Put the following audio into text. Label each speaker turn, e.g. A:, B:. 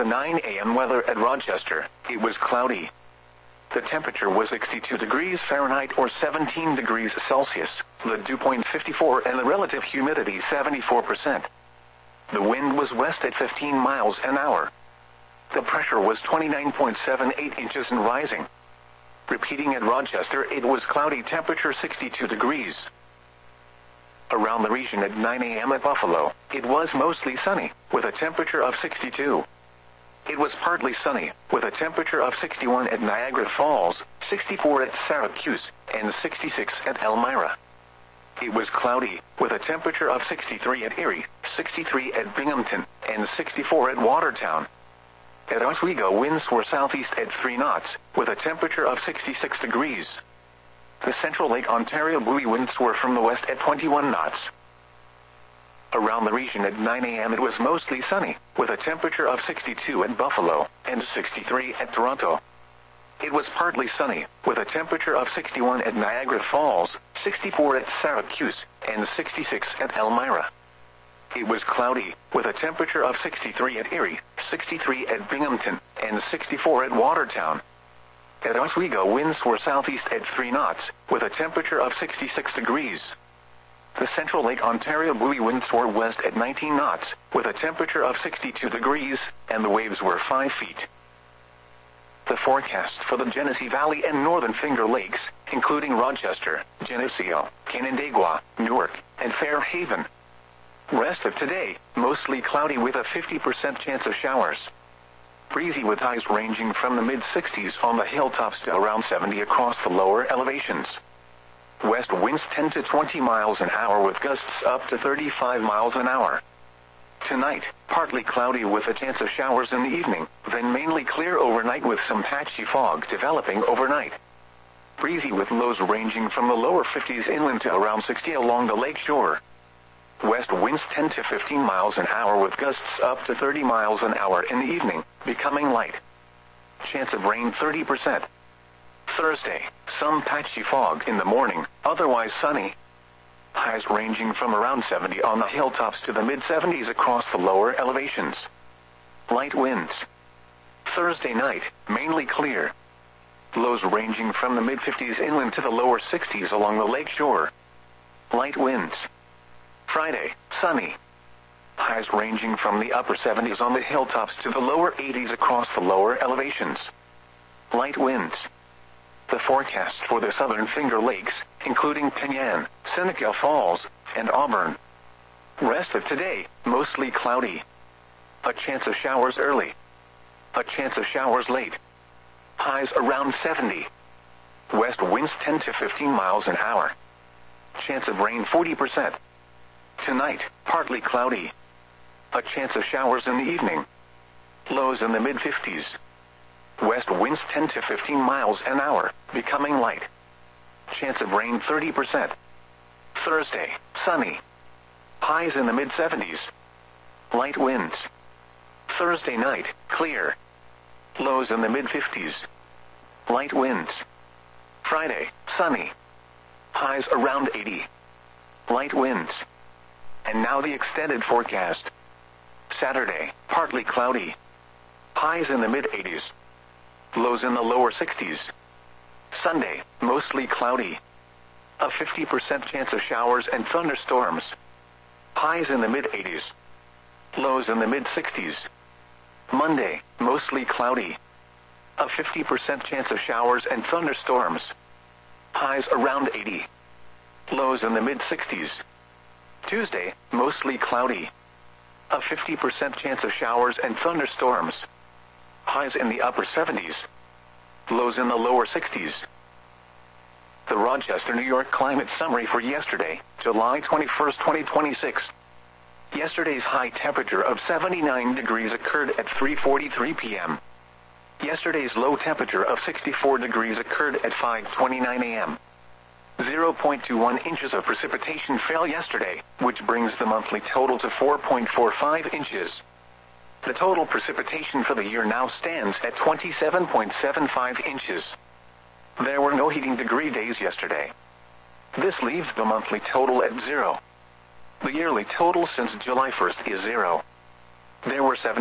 A: The 9 a.m. weather at Rochester. It was cloudy. The temperature was 62 degrees Fahrenheit or 17 degrees Celsius. The dew point 54 and the relative humidity 74%. The wind was west at 15 miles an hour. The pressure was 29.78 inches and rising. Repeating at Rochester, it was cloudy, temperature 62 degrees. Around the region at 9 a.m. at Buffalo, it was mostly sunny, with a temperature of 62. It was partly sunny, with a temperature of 61 at Niagara Falls, 64 at Syracuse, and 66 at Elmira. It was cloudy, with a temperature of 63 at Erie, 63 at Binghamton, and 64 at Watertown. At Oswego, winds were southeast at 3 knots, with a temperature of 66 degrees. The Central Lake Ontario buoy winds were from the west at 21 knots. Around the region at 9 a.m. it was mostly sunny, with a temperature of 62 at Buffalo, and 63 at Toronto. It was partly sunny, with a temperature of 61 at Niagara Falls, 64 at Syracuse, and 66 at Elmira. It was cloudy, with a temperature of 63 at Erie, 63 at Binghamton, and 64 at Watertown. At Oswego, winds were southeast at 3 knots, with a temperature of 66 degrees. The Central Lake Ontario buoy winds were west at 19 knots, with a temperature of 62 degrees, and the waves were 5 feet. The forecast for the Genesee Valley and Northern Finger Lakes, including Rochester, Geneseo, Canandaigua, Newark, and Fairhaven. Rest of today, mostly cloudy with a 50% chance of showers. Breezy with highs ranging from the mid-60s on the hilltops to around 70 across the lower elevations. West winds 10 to 20 miles an hour with gusts up to 35 miles an hour. Tonight, partly cloudy with a chance of showers in the evening, then mainly clear overnight with some patchy fog developing overnight. Breezy with lows ranging from the lower 50s inland to around 60 along the lake shore. West winds 10 to 15 miles an hour with gusts up to 30 miles an hour in the evening, becoming light. Chance of rain 30%. Thursday, some patchy fog in the morning, otherwise sunny. Highs ranging from around 70 on the hilltops to the mid-70s across the lower elevations. Light winds. Thursday night, mainly clear. Lows ranging from the mid-50s inland to the lower 60s along the lake shore. Light winds. Friday, sunny. Highs ranging from the upper 70s on the hilltops to the lower 80s across the lower elevations. Light winds. The forecast for the Southern Finger Lakes, including Penyan, Seneca Falls, and Auburn. Rest of today, mostly cloudy. A chance of showers early. A chance of showers late. Highs around 70. West winds 10 to 15 miles an hour. Chance of rain 40%. Tonight, partly cloudy. A chance of showers in the evening. Lows in the mid-50s. West winds 10 to 15 miles an hour, becoming light. Chance of rain 30%. Thursday, sunny. Highs in the mid-70s. Light winds. Thursday night, clear. Lows in the mid-50s. Light winds. Friday, sunny. Highs around 80. Light winds. And now the extended forecast. Saturday, partly cloudy. Highs in the mid-80s. Lows in the lower 60s. Sunday, mostly cloudy. A 50% chance of showers and thunderstorms. Highs in the mid-80s. Lows in the mid-60s. Monday, mostly cloudy. A 50% chance of showers and thunderstorms. Highs around 80. Lows in the mid-60s. Tuesday, mostly cloudy. A 50% chance of showers and thunderstorms. Highs in the upper 70s. Lows in the lower 60s. The Rochester, New York climate summary for yesterday, July 21, 2026. Yesterday's high temperature of 79 degrees occurred at 3:43 p.m. Yesterday's low temperature of 64 degrees occurred at 5:29 a.m. 0.21 inches of precipitation fell yesterday, which brings the monthly total to 4.45 inches. The total precipitation for the year now stands at 27.75 inches. There were no heating degree days yesterday. This leaves the monthly total at 0. The yearly total since July 1st is 0. There were 7